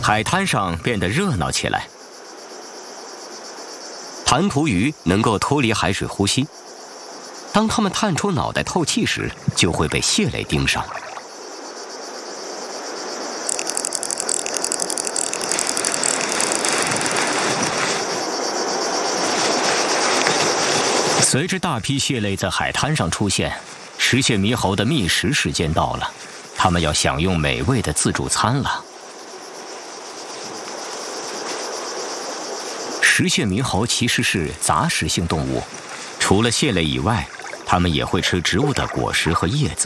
海滩上变得热闹起来。弹涂鱼能够脱离海水呼吸，当它们探出脑袋透气时，就会被蟹类盯上。随着大批蟹类在海滩上出现，食蟹猕猴的觅食时间到了，它们要享用美味的自助餐了。食蟹猕猴其实是杂食性动物，除了蟹类以外，它们也会吃植物的果实和叶子。